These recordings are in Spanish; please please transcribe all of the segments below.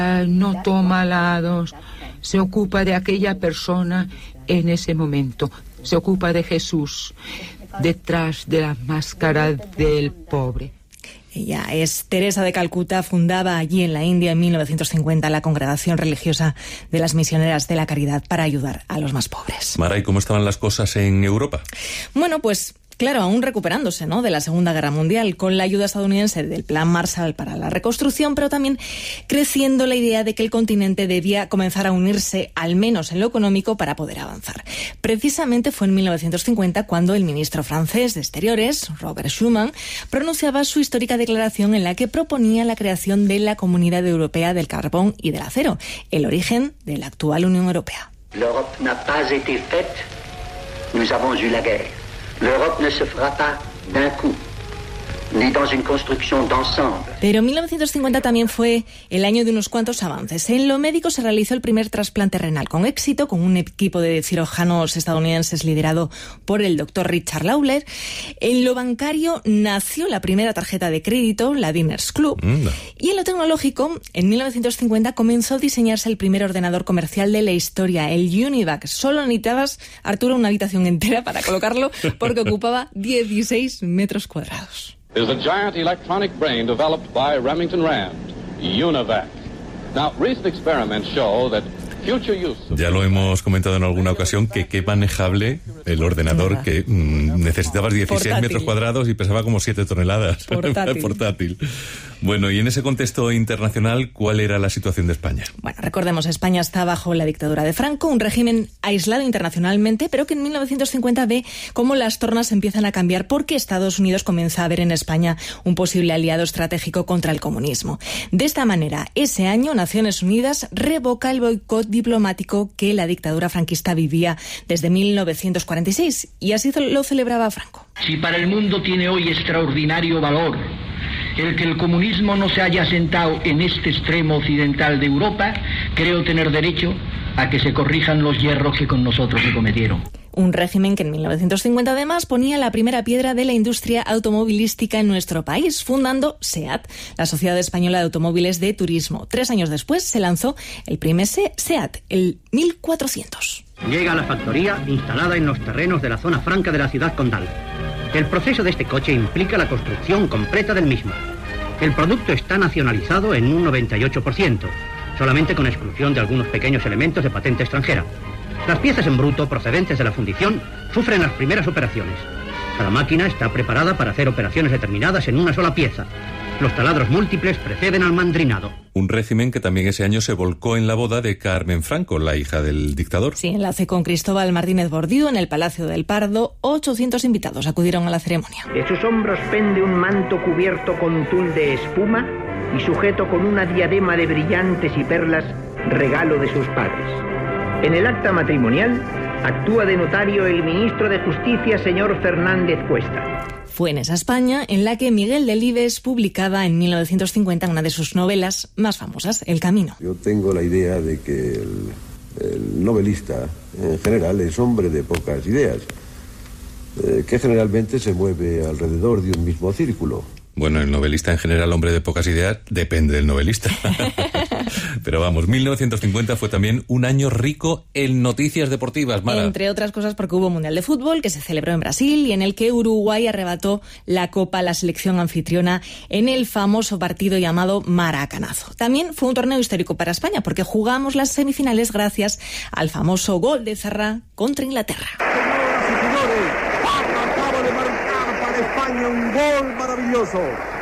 No toma lados, se ocupa de aquella persona en ese momento, se ocupa de Jesús, detrás de la máscara del pobre. Ella es Teresa de Calcuta, fundaba allí en la India en 1950 la Congregación Religiosa de las Misioneras de la Caridad para ayudar a los más pobres. Mara, ¿y cómo estaban las cosas en Europa? Bueno, pues claro, aún recuperándose, ¿no?, de la Segunda Guerra Mundial, con la ayuda estadounidense del Plan Marshall para la reconstrucción, pero también creciendo la idea de que el continente debía comenzar a unirse, al menos en lo económico, para poder avanzar. Precisamente fue en 1950 cuando el ministro francés de Exteriores, Robert Schuman, pronunciaba su histórica declaración en la que proponía la creación de la Comunidad Europea del Carbón y del Acero, el origen de la actual Unión Europea. L'Europe n'a pas été faite, nous avons eu la guerre. L'Europe ne se fera pas d'un coup, ni dans une construction d'ensemble. Pero 1950 también fue el año de unos cuantos avances. En lo médico se realizó el primer trasplante renal con éxito, con un equipo de cirujanos estadounidenses liderado por el doctor Richard Lawler. En lo bancario nació la primera tarjeta de crédito, la Diners Club. Y en lo tecnológico, en 1950 comenzó a diseñarse el primer ordenador comercial de la historia, el Univac. Solo necesitabas, Arturo, una habitación entera para colocarlo, porque ocupaba 16 metros cuadrados. Is a giant electronic brain developed by Remington Rand, UNIVAC. Now, recent experiments show that future use... Ya lo hemos comentado en alguna ocasión, que qué manejable el ordenador, que necesitabas 16 metros cuadrados y pesaba como 7 toneladas. Portátil. Bueno, y en ese contexto internacional, ¿cuál era la situación de España? Bueno, recordemos, España está bajo la dictadura de Franco, un régimen aislado internacionalmente, pero que en 1950 ve cómo las tornas empiezan a cambiar porque Estados Unidos comienza a ver en España un posible aliado estratégico contra el comunismo. De esta manera, ese año, Naciones Unidas revoca el boicot diplomático que la dictadura franquista vivía desde 1946, y así lo celebraba Franco. Si para el mundo tiene hoy extraordinario valor el que el comunismo no se haya asentado en este extremo occidental de Europa, creo tener derecho a que se corrijan los yerros que con nosotros se cometieron. Un régimen que en 1950 además ponía la primera piedra de la industria automovilística en nuestro país, fundando SEAT, la Sociedad Española de Automóviles de Turismo. 3 años después se lanzó el primer SEAT, el 1400. Llega a la factoría instalada en los terrenos de la zona franca de la ciudad condal. El proceso de este coche implica la construcción completa del mismo. El producto está nacionalizado en un 98%, solamente con exclusión de algunos pequeños elementos de patente extranjera. Las piezas en bruto procedentes de la fundición sufren las primeras operaciones. Cada máquina está preparada para hacer operaciones determinadas en una sola pieza. Los taladros múltiples preceden al mandrinado. Un régimen que también ese año se volcó en la boda de Carmen Franco, la hija del dictador. Sí, enlace con Cristóbal Martínez Bordiú en el Palacio del Pardo. 800 invitados acudieron a la ceremonia. De sus hombros pende un manto cubierto con tul de espuma y sujeto con una diadema de brillantes y perlas, regalo de sus padres. En el acta matrimonial actúa de notario el ministro de Justicia, señor Fernández Cuesta. Fue en esa España en la que Miguel Delibes publicaba en 1950 una de sus novelas más famosas, El Camino. Yo tengo la idea de que el novelista en general es hombre de pocas ideas, que generalmente se mueve alrededor de un mismo círculo. Bueno, el novelista en general, hombre de pocas ideas, depende del novelista. Pero vamos, 1950 fue también un año rico en noticias deportivas, Mara. Entre otras cosas porque hubo Mundial de Fútbol que se celebró en Brasil y en el que Uruguay arrebató la copa a la selección anfitriona en el famoso partido llamado Maracanazo. También fue un torneo histórico para España porque jugamos las semifinales gracias al famoso gol de Zarra contra Inglaterra. Señoras y señores, acaba de marcar para España un gol maravilloso.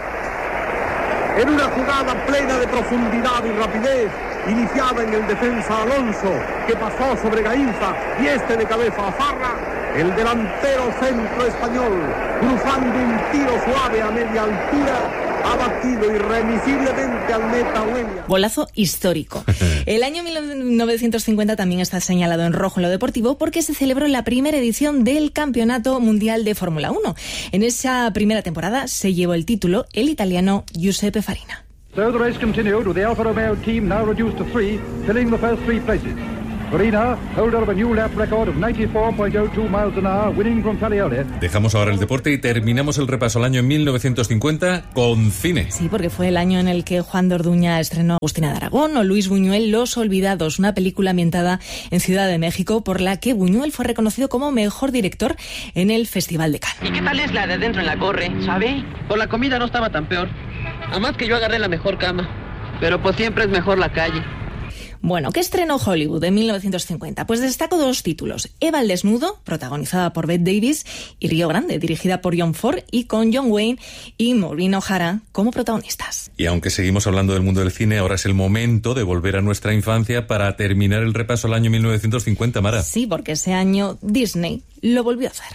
En una jugada plena de profundidad y rapidez, iniciada en el defensa Alonso, que pasó sobre Gainza y de cabeza a Zarra, el delantero centro español, cruzando un tiro suave a media altura, ha batido irremisiblemente al meta Huelia. Golazo histórico. El año 1950 también está señalado en rojo en lo deportivo porque se celebró la primera edición del Campeonato Mundial de Fórmula 1. En esa primera temporada se llevó el título el italiano Giuseppe Farina. So the race continued with the Alfa Romeo team now reduced to 3, filling the first 3 places. Verena, holder of a new lap record of 94.02 miles an hour, winning from Talioli. Dejamos ahora el deporte y terminamos el repaso al año 1950 con cine. Sí, porque fue el año en el que Juan de Orduña estrenó Agustina de Aragón o Luis Buñuel Los Olvidados, una película ambientada en Ciudad de México por la que Buñuel fue reconocido como mejor director en el Festival de Cannes. ¿Y qué tal es la de adentro en la Corre, sabe? Por la comida no estaba tan peor. Además que yo agarré la mejor cama. Pero pues siempre es mejor la calle. Bueno, ¿qué estrenó Hollywood en 1950? Pues destaco 2 títulos. Eva al desnudo, protagonizada por Bette Davis, y Río Grande, dirigida por John Ford y con John Wayne y Maureen O'Hara como protagonistas. Y aunque seguimos hablando del mundo del cine, ahora es el momento de volver a nuestra infancia para terminar el repaso al año 1950, Mara. Sí, porque ese año Disney lo volvió a hacer.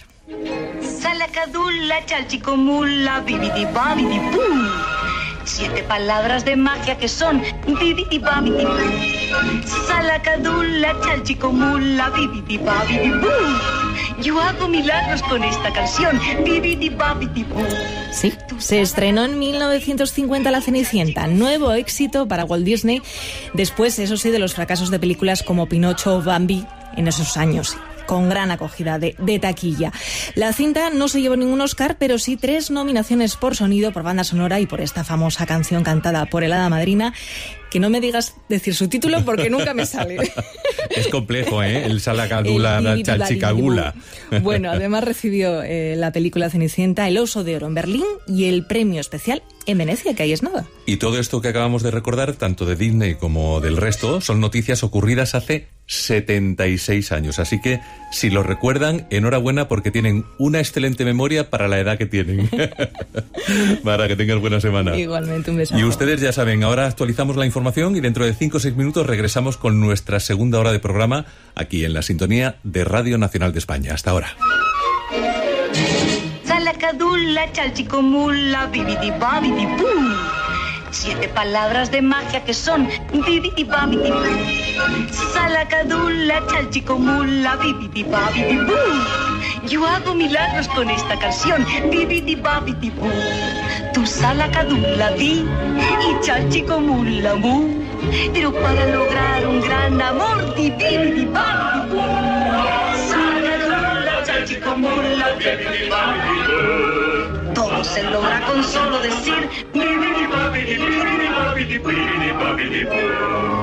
Salacadula, chalchicomula, bibidi babidi pum. 7 palabras de magia que son bibidi babidi pum. Salacadula, chalchicomula, bibidi babidi pum. Yo hago milagros con esta canción, bibidi babidi pum. Sí, se estrenó en 1950 La Cenicienta, nuevo éxito para Walt Disney, después, eso sí, de los fracasos de películas como Pinocho o Bambi en esos años, con gran acogida de taquilla. La cinta no se llevó ningún Oscar, pero sí 3 nominaciones por sonido, por banda sonora y por esta famosa canción cantada por el Hada Madrina, que no me digas decir su título porque nunca me sale. Es complejo, ¿eh? El Salacadula, la Chalchicagula. Bueno, además recibió la película Cenicienta, el Oso de Oro en Berlín y el premio especial en Venecia, que ahí es nada. Y todo esto que acabamos de recordar, tanto de Disney como del resto, son noticias ocurridas hace 76 años. Así que, si lo recuerdan, enhorabuena porque tienen una excelente memoria para la edad que tienen. Para que tengas buena semana. Igualmente, un beso. Y ustedes ya saben, ahora actualizamos la información y dentro de 5 o 6 minutos regresamos con nuestra segunda hora de programa aquí en la sintonía de Radio Nacional de España. Hasta ahora. Salacadula, chalchicomula, bibidi babidi pum. 7 palabras de magia que son bibidi babidi pum. Salacadula, chalchicomula, bibidi babidi pum. Yo hago milagros con esta canción, bibidi babidi pum. Tu salacadula vi y chalchicomula mu. Pero para lograr un gran amor, bibidi babidi pum. Salacadula, chalchicomula, bibidi babidi pum. Todo se logra con solo decir bibidi babidi, bibidi babidi, bibidi babidi pum.